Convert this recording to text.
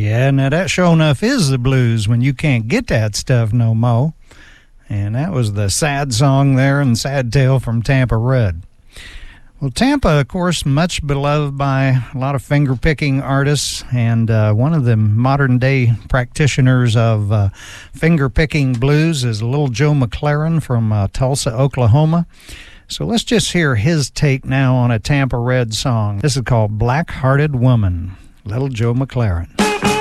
Yeah, now that sure enough is the blues when you can't get that stuff no mo'. And that was the sad song there and Sad Tale from Tampa Red. Well, Tampa, of course, much beloved by a lot of finger-picking artists, and one of the modern-day practitioners of finger-picking blues is Little Joe McLaren from Tulsa, Oklahoma. So let's just hear his take now on a Tampa Red song. This is called Black-Hearted Woman, Little Joe McLaren.